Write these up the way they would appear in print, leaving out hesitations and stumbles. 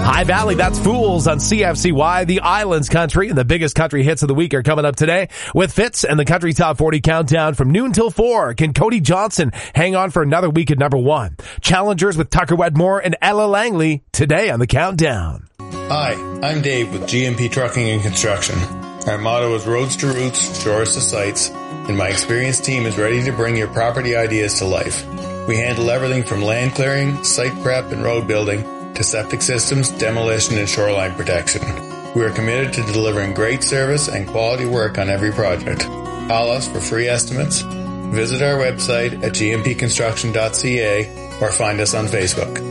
High Valley, that's Fools on CFCY, the Islands Country, and the biggest country hits of the week are coming up today with Fitz and the Country Top 40 Countdown from noon till 4. Can Cody Johnson hang on for another week at number 1? Challengers with Tucker Wedmore and Ella Langley today on the Countdown. Hi, I'm Dave with GMP Trucking and Construction. Our motto is roads to roots, shores to sites, and my experienced team is ready to bring your property ideas to life. We handle everything from land clearing, site prep, and road building to septic systems, demolition, and shoreline protection. We are committed to delivering great service and quality work on every project. Call us for free estimates. Visit our website at gmpconstruction.ca or find us on Facebook.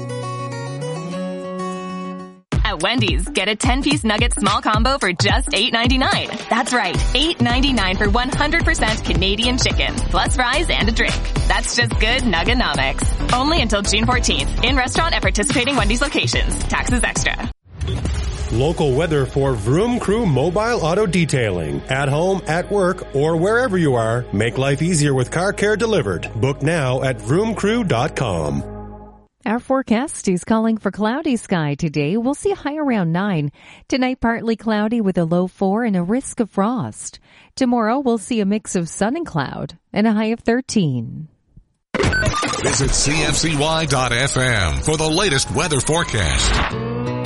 At Wendy's, get a 10-piece nugget small combo for just $8.99. That's right, $8.99 for 100% Canadian chicken, plus fries and a drink. That's just good Nuggenomics. Only until June 14th. In restaurant at participating Wendy's locations. Taxes extra. Local weather for Vroom Crew Mobile Auto Detailing. At home, at work, or wherever you are, make life easier with car care delivered. Book now at vroomcrew.com. Our forecast is calling for cloudy sky today. We'll see a high around 9. Tonight, partly cloudy with a low 4 and a risk of frost. Tomorrow, we'll see a mix of sun and cloud and a high of 13. Visit CFCY.FM for the latest weather forecast.